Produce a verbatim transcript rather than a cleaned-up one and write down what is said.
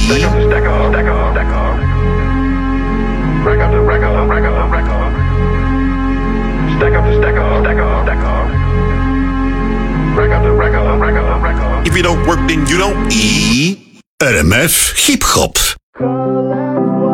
Stack up, stack up, stack up, stack up. Rack up, rack up, rack up, rack up. Stack up, stack up, stack up, stack up. Rack up, rack up, rack up, rack up. If you don't work, then you don't eat. R M F Hip Hop.